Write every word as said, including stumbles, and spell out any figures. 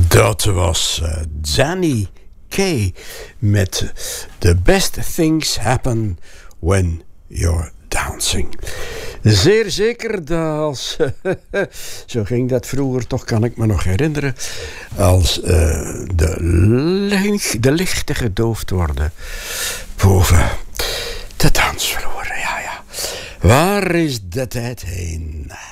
Dat was uh, Danny Kaye met The Best Things Happen When You're Dancing. Zeer zeker dat als... zo ging dat vroeger, toch kan ik me nog herinneren. Als uh, de, licht, de lichten gedoofd worden boven de dansvloer. Ja, ja. Waar is de tijd heen?